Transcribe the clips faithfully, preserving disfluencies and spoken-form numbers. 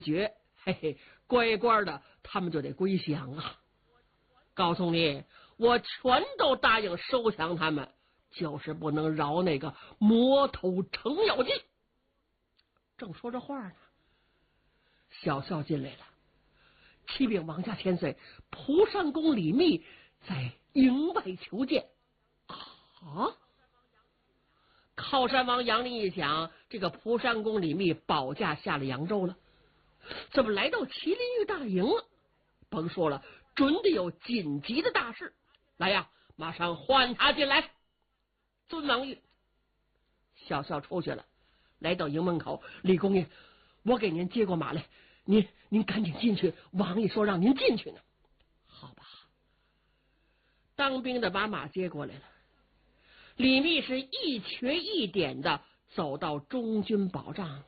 决，嘿嘿，乖乖的他们就得归降啊！告诉你，我全都答应收降他们，就是不能饶那个魔头程咬金。正说着话呢，小校进来了，启禀王家千岁，蒲山公李密在营外求见。啊！靠山王杨林一想，这个蒲山公李密保驾下了扬州了，怎么来到麒麟玉大营了？甭说了，准得有紧急的大事。来呀，马上唤他进来。尊王爷，小校出去了，来到营门口，李公爷，我给您接过马来，您您赶紧进去，王爷说让您进去呢。好吧，当兵的把马接过来了。李密是一瘸一点的走到中军保障。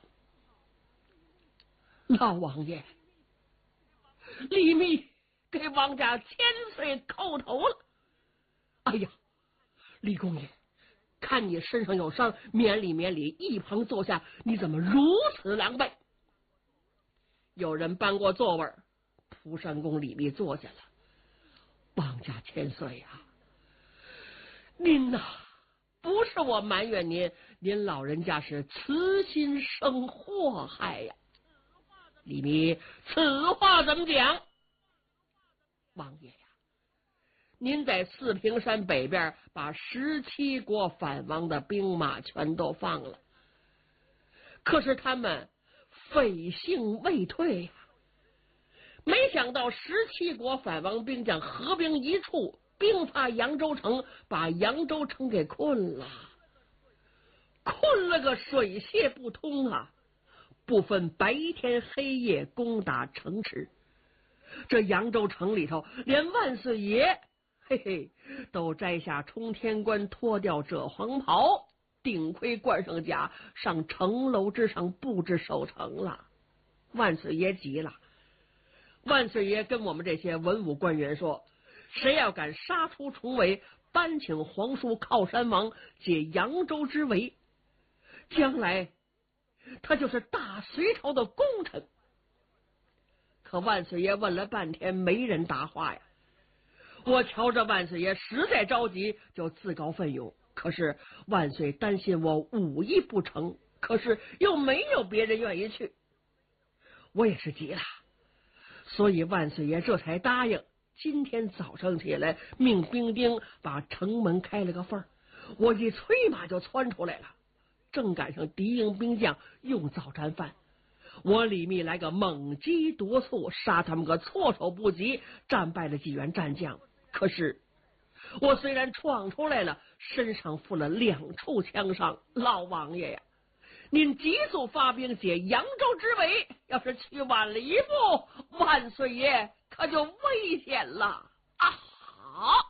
老王爷，李密给王家千岁叩头了。哎呀，李公爷，看你身上有伤，免礼免礼，一旁坐下，你怎么如此狼狈？有人搬过座位，蒲山公李密坐下了。王家千岁呀、啊，您呐、啊，不是我埋怨您，您老人家是慈心生祸害呀。李密，此话怎么讲？王爷呀，您在四平山北边把十七国反王的兵马全都放了，可是他们匪性未退呀、啊。没想到十七国反王兵将合兵一处，兵发扬州城，把扬州城给困了，困了个水泄不通啊！不分白天黑夜攻打城池，这扬州城里头，连万岁爷嘿嘿都摘下冲天冠，脱掉赭黄袍，顶盔冠上甲，上城楼之上布置守城了。万岁爷急了，万岁爷跟我们这些文武官员说，谁要敢杀出重围，搬请皇叔靠山王解扬州之围，将来他就是大隋朝的功臣。可万岁爷问了半天，没人答话呀。我瞧着万岁爷实在着急，就自告奋勇。可是万岁担心我武艺不成，可是又没有别人愿意去，我也是急了。所以万岁爷这才答应，今天早上起来命兵丁把城门开了个缝，我一催马就窜出来了。正赶上敌营兵将用早战饭，我李密来个猛击夺促，杀他们个措手不及，战败了几员战将。可是我虽然闯出来了，身上负了两处枪伤。老王爷呀，您急速发兵解扬州之围，要是去晚了一步，万岁爷可就危险了啊！好，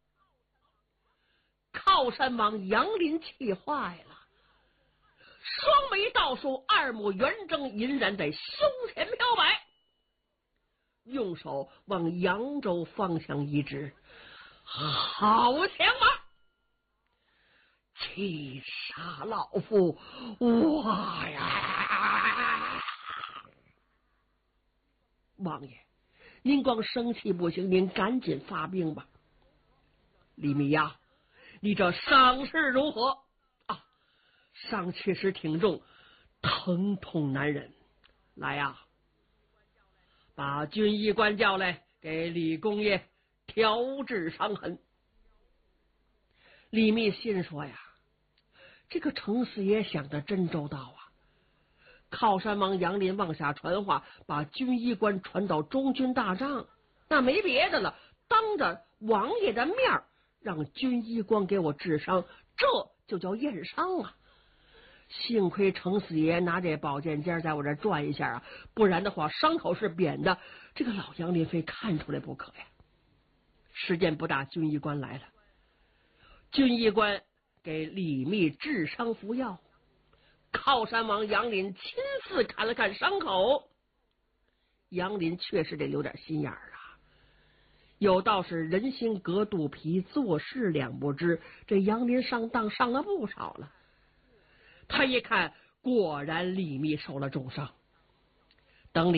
靠山王杨林气坏了，双眉倒竖，二目圆睁，隐然在胸前飘摆，用手往扬州方向一指，好强马，气杀老夫！哇呀！王爷，您光生气不行，您赶紧发兵吧。李密呀，你这伤势如何？啊，伤确实挺重，疼痛难忍。来呀，把军医官叫来，给李公爷调治伤痕。李密心说呀，这个程四爷想的真周到啊！靠山王杨林往下传话，把军医官传到中军大帐，那没别的了，当着王爷的面让军医官给我治伤，这就叫验伤啊！幸亏程四爷拿这宝剑尖在我这转一下啊，不然的话伤口是扁的，这个老杨林非看出来不可呀。时间不大，军医官来了，军医官给李密治伤服药。靠山王杨林亲自看了看伤口，杨林确实得留点心眼儿啊。有道是人心隔肚皮，做事两不知，这杨林上当上了不少了。他一看，果然李密受了重伤。